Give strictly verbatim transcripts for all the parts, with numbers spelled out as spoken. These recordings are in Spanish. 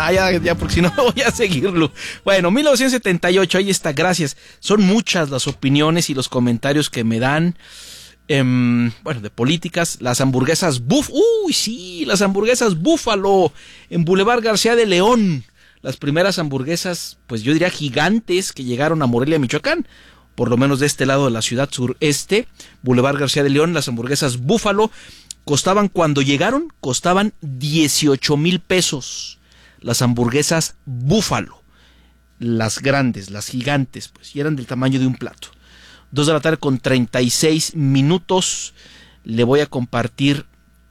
ya, ya, ya, porque si no voy a seguirlo. Bueno, mil novecientos setenta y ocho, ahí está, gracias. Son muchas las opiniones y los comentarios que me dan. Eh, bueno, de políticas, las hamburguesas Búfalo, uy, sí, las hamburguesas Búfalo en Boulevard García de León. Las primeras hamburguesas, pues yo diría gigantes, que llegaron a Morelia, Michoacán, por lo menos de este lado de la ciudad sureste, Boulevard García de León. Las hamburguesas Búfalo costaban, cuando llegaron, costaban dieciocho mil pesos. Las hamburguesas Búfalo, las grandes, las gigantes, pues, y eran del tamaño de un plato. Dos de la tarde con treinta y seis minutos. Le voy a compartir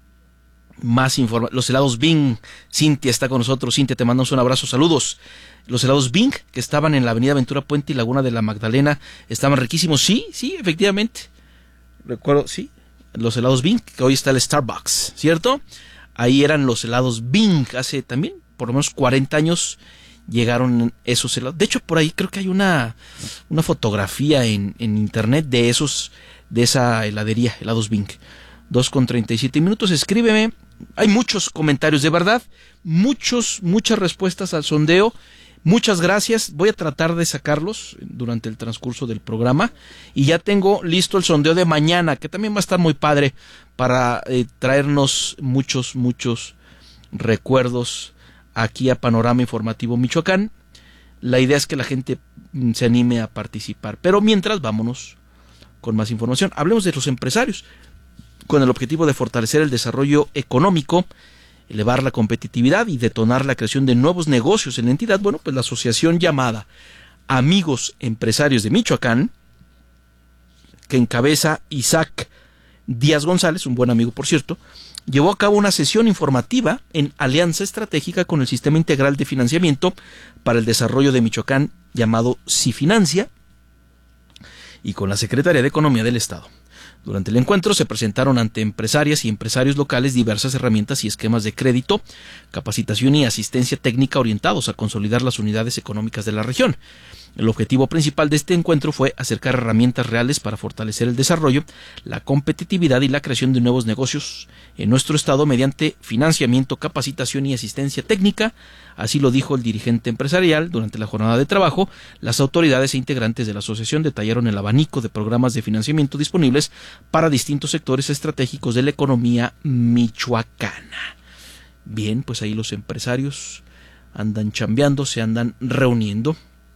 más información. Los helados Bing. Cintia está con nosotros. Cintia, te mandamos un abrazo, saludos. Los helados Bing, que estaban en la avenida Ventura Puente y Laguna de la Magdalena, estaban riquísimos. Sí, sí, efectivamente. Recuerdo, sí, los helados Bing, que hoy está el Starbucks, ¿cierto? Ahí eran los helados Bing. Hace también, por lo menos cuarenta años, llegaron esos helados. De hecho, por ahí creo que hay una, una fotografía en, en internet de esos, de esa heladería, helados Bing. dos con treinta y siete minutos, escríbeme. Hay muchos comentarios, de verdad, muchos, muchas respuestas al sondeo. Muchas gracias. Voy a tratar de sacarlos durante el transcurso del programa. Y ya tengo listo el sondeo de mañana, que también va a estar muy padre para eh, traernos muchos, muchos recuerdos aquí a Panorama Informativo Michoacán. La idea es que la gente se anime a participar. Pero mientras, vámonos con más información. Hablemos de los empresarios, con el objetivo de fortalecer el desarrollo económico, elevar la competitividad y detonar la creación de nuevos negocios en la entidad. Bueno, pues la asociación llamada Amigos Empresarios de Michoacán, que encabeza Isaac Díaz González, un buen amigo por cierto, llevó a cabo una sesión informativa en alianza estratégica con el Sistema Integral de Financiamiento para el Desarrollo de Michoacán, llamado SIFinancia, y con la Secretaría de Economía del Estado. Durante el encuentro se presentaron ante empresarias y empresarios locales diversas herramientas y esquemas de crédito, capacitación y asistencia técnica orientados a consolidar las unidades económicas de la región. El objetivo principal de este encuentro fue acercar herramientas reales para fortalecer el desarrollo, la competitividad y la creación de nuevos negocios en nuestro estado mediante financiamiento, capacitación y asistencia técnica. Así lo dijo el dirigente empresarial. Durante la jornada de trabajo, las autoridades e integrantes de la asociación detallaron el abanico de programas de financiamiento disponibles para distintos sectores estratégicos de la economía michoacana. Bien, pues ahí los empresarios andan chambeando, se andan reuniendo.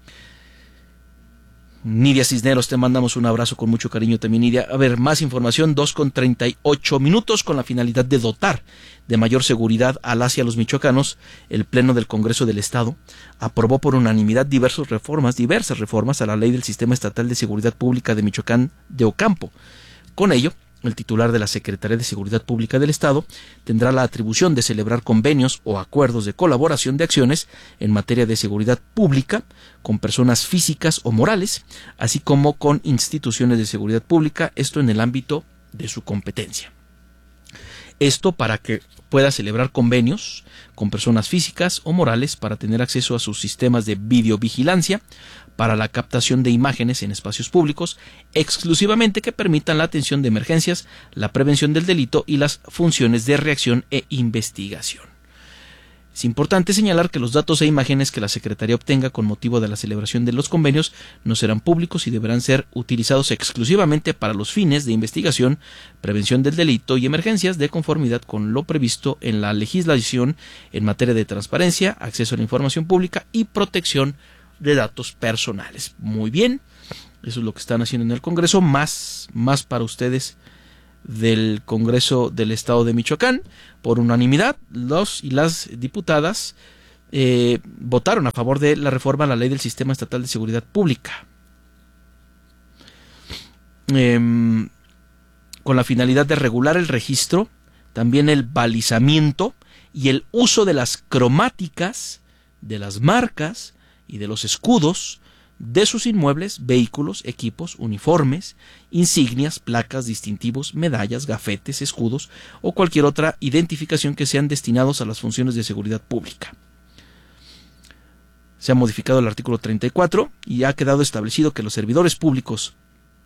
Nidia Cisneros, te mandamos un abrazo con mucho cariño también, Nidia. A ver, más información, dos con treinta y ocho minutos, con la finalidad de dotar de mayor seguridad al hacia los michoacanos. El Pleno del Congreso del Estado aprobó por unanimidad diversas reformas, diversas reformas a la Ley del Sistema Estatal de Seguridad Pública de Michoacán de Ocampo. Con ello, el titular de la Secretaría de Seguridad Pública del Estado tendrá la atribución de celebrar convenios o acuerdos de colaboración de acciones en materia de seguridad pública con personas físicas o morales, así como con instituciones de seguridad pública, esto en el ámbito de su competencia. Esto para que pueda celebrar convenios con personas físicas o morales para tener acceso a sus sistemas de videovigilancia, para la captación de imágenes en espacios públicos, exclusivamente que permitan la atención de emergencias, la prevención del delito y las funciones de reacción e investigación. Es importante señalar que los datos e imágenes que la Secretaría obtenga con motivo de la celebración de los convenios no serán públicos y deberán ser utilizados exclusivamente para los fines de investigación, prevención del delito y emergencias, de conformidad con lo previsto en la legislación en materia de transparencia, acceso a la información pública y protección de datos personales. Muy bien, eso es lo que están haciendo en el Congreso. Más, más para ustedes del Congreso del Estado de Michoacán. Por unanimidad, los y las diputadas eh, votaron a favor de la reforma a la Ley del Sistema Estatal de Seguridad Pública, eh, con la finalidad de regular el registro, también el balizamiento y el uso de las cromáticas, de las marcas y de los escudos de sus inmuebles, vehículos, equipos, uniformes, insignias, placas, distintivos, medallas, gafetes, escudos o cualquier otra identificación que sean destinados a las funciones de seguridad pública. Se ha modificado el artículo treinta y cuatro y ha quedado establecido que los servidores públicos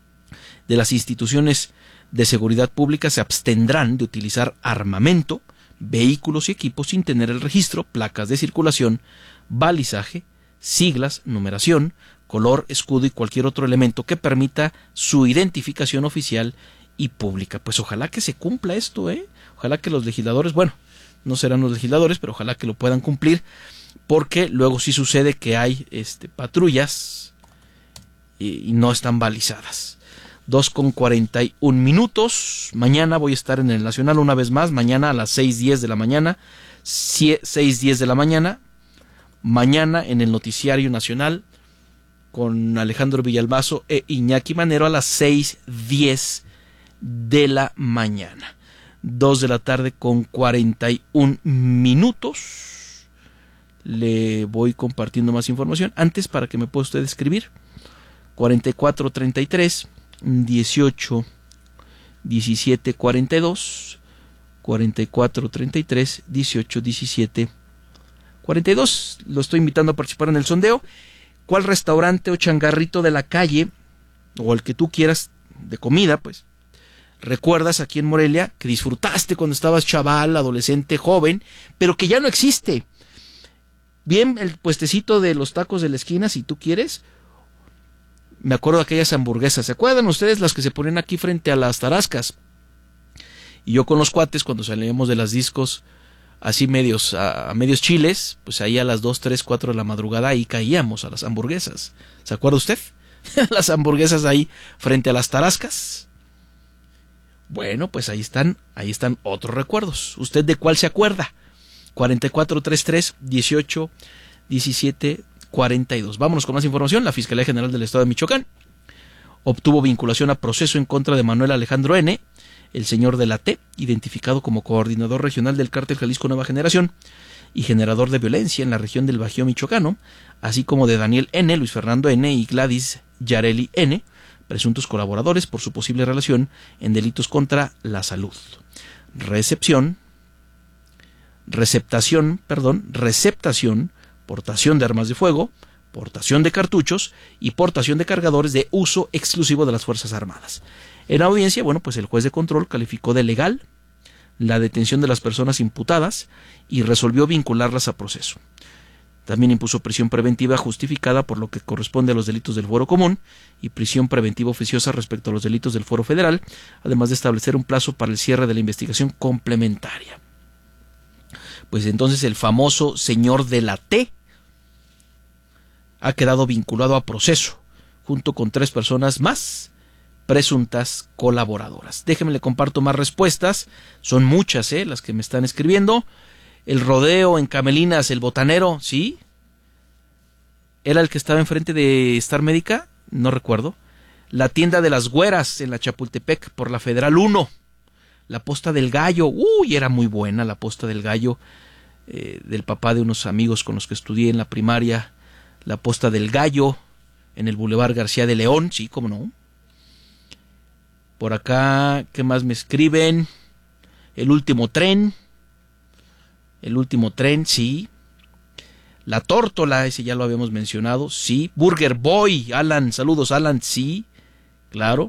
de las instituciones de seguridad pública se abstendrán de utilizar armamento, vehículos y equipos sin tener el registro, placas de circulación, balizaje, siglas, numeración, color, escudo y cualquier otro elemento que permita su identificación oficial y pública. Pues ojalá que se cumpla esto, ¿eh? Ojalá que los legisladores, bueno, no serán los legisladores, pero ojalá que lo puedan cumplir, porque luego sí sucede que hay este, patrullas y, y no están balizadas. dos con cuarenta y un minutos. Mañana voy a estar en el Nacional una vez más, mañana a las seis diez de la mañana, seis diez de la mañana, mañana en el Noticiario Nacional, con Alejandro Villalbazo e Iñaki Manero a las seis diez de la mañana. dos de la tarde con cuarenta y un minutos. Le voy compartiendo más información. Antes, para que me pueda usted escribir, cuarenta y cuatro treinta y tres, dieciocho, diecisiete, cuarenta y dos, cuarenta y cuatro treinta y tres, dieciocho, diecisiete, cuarenta y dos. Lo estoy invitando a participar en el sondeo. ¿Cuál restaurante o changarrito de la calle, o el que tú quieras de comida, pues, recuerdas aquí en Morelia que disfrutaste cuando estabas chaval, adolescente, joven, pero que ya no existe? Bien, el puestecito de los tacos de la esquina, si tú quieres. Me acuerdo de aquellas hamburguesas. ¿Se acuerdan ustedes las que se ponían aquí frente a las tarascas? Y yo con los cuates, cuando salíamos de las discos así medios a, a medios chiles, pues ahí a las dos, tres, cuatro de la madrugada ahí caíamos a las hamburguesas. ¿Se acuerda usted? Las hamburguesas ahí frente a las tarascas. Bueno, pues ahí están, ahí están otros recuerdos. ¿Usted de cuál se acuerda? cuarenta y cuatro treinta y tres, dieciocho, diecisiete, cuarenta y dos. Vámonos con más información. La Fiscalía General del Estado de Michoacán obtuvo vinculación a proceso en contra de Manuel Alejandro N., el señor de la T, identificado como coordinador regional del Cártel Jalisco Nueva Generación y generador de violencia en la región del Bajío Michoacano, así como de Daniel N., Luis Fernando N. y Gladys Yareli N., presuntos colaboradores por su posible relación en delitos contra la salud. Recepción, receptación, perdón, receptación, portación de armas de fuego, portación de cartuchos y portación de cargadores de uso exclusivo de las Fuerzas Armadas. En audiencia, bueno, pues el juez de control calificó de legal la detención de las personas imputadas y resolvió vincularlas a proceso. También impuso prisión preventiva justificada por lo que corresponde a los delitos del fuero común y prisión preventiva oficiosa respecto a los delitos del fuero federal, además de establecer un plazo para el cierre de la investigación complementaria. Pues entonces el famoso señor de la T ha quedado vinculado a proceso, junto con tres personas más presuntas colaboradoras. Déjenme le comparto más respuestas, son muchas eh, las que me están escribiendo. El rodeo en Camelinas, el botanero, ¿sí? ¿Era el que estaba enfrente de Star Médica? No recuerdo. La tienda de las güeras en la Chapultepec por la Federal uno. La posta del gallo, uy, era muy buena la posta del gallo, eh, del papá de unos amigos con los que estudié en la primaria. La posta del gallo en el Boulevard García de León, sí, cómo no. Por acá, ¿qué más me escriben? El último tren. El último tren, sí. La tórtola, ese ya lo habíamos mencionado, sí. Burger Boy, Alan, saludos Alan, sí, claro.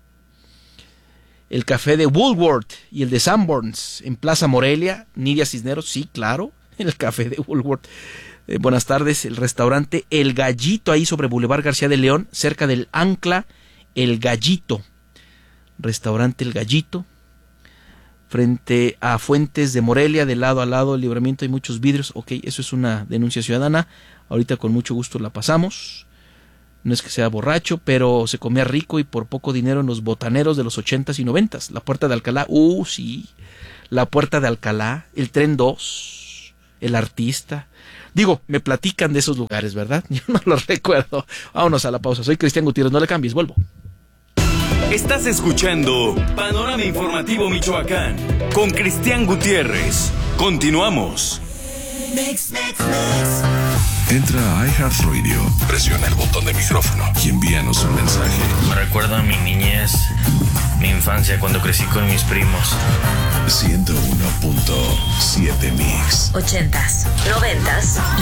El café de Woolworth y el de Sanborns en Plaza Morelia, Nidia Cisneros, sí, claro. El café de Woolworth. Eh, buenas tardes. El restaurante El Gallito, ahí sobre Boulevard García de León, cerca del Ancla, El Gallito. Restaurante El Gallito, frente a Fuentes de Morelia, de lado a lado del Libramiento hay muchos vidrios. Ok, eso es una denuncia ciudadana, ahorita con mucho gusto la pasamos. No es que sea borracho, pero se comía rico y por poco dinero en los botaneros de los ochentas y noventas. La Puerta de Alcalá, uh, sí, la Puerta de Alcalá, el Tren dos, el Artista. Digo, me platican de esos lugares, ¿verdad? Yo no los recuerdo. Vámonos a la pausa. Soy Cristian Gutiérrez, no le cambies, vuelvo. Estás escuchando Panorama Informativo Michoacán con Cristian Gutiérrez. Continuamos. Mix, mix, mix. Entra a iHeartRadio, presiona el botón de micrófono y envíanos un mensaje. Me recuerda a mi niñez, mi infancia cuando crecí con mis primos. ciento uno punto siete Mix. Ochentas, noventas